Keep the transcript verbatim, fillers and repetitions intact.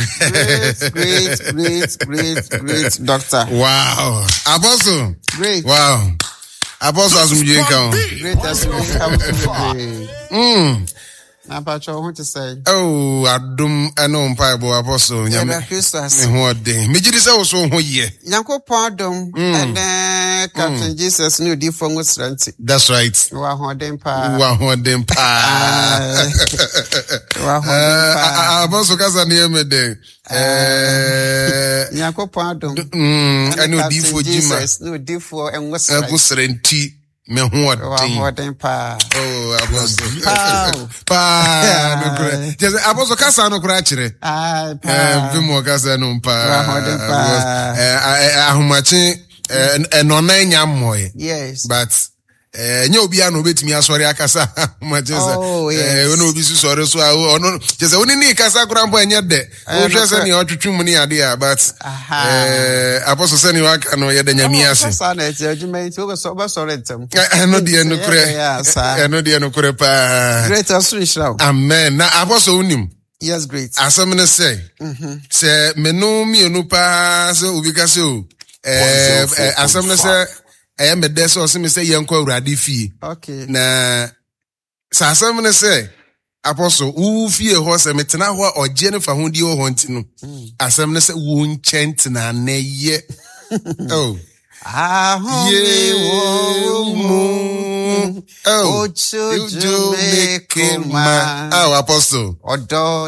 Great, great, great, great, great doctor. Wow. Apostle. Great. Wow. Apostle Asumdie Nkan. Great Asumdie Nkan. Mm. Na pacho what to say? Oh, adum eno mpaibo Apostle nyame. Yeah, Christus. Me ho den. Me gidi say wo so ho ye. Yankopon adom and then Captain Jesus no di for ngosranti. That's right. Wa ho den pa. Wa ho den pa. Wa ho den pa. Apostle kasa ne me den. Eh, Yankopon adom. Mm, eno di for jima. Jesus no di for ngosranti. Ngosranti. Me ho den. Wa ho den pa. Oh, Apostle. Pa. Pa. No kure. Just Apostle kasa no kura chire. Ah, pa. Eh, vimo kasa no pa. Wa ho den pa. Eh, ahumachi eh enona nya moye. Yes. But eh nya obi an obetimi asori akasa ahumachi oh, yes. eh we no obi su sori so ono just oni ni kasa kura mpo enye de. O hwe se ni otwetwum ni ade a but eh Apostle se ni waka no ye de nyami ase. Kasa na eje adwuma nti o so ba sori ntem. Eh no de no kure. Eh no de no kure pa. Great Asumdie. Amen. Na Apostle unim. Yes, great. Asem ne say. Mhm. Se menu mi enu pa se obi ka se o. Eh asem ne say I am a deso or me say yanko awurade fie. Okay. Na sa asem ne say Apostle u fie ho se metena ho oje ne fa ho di ho nti no. Asem ne say wo nchent na na ye. Oh. Ah, ye wo. Oh. Ocho Jamaica. Oh, Apostle. Odo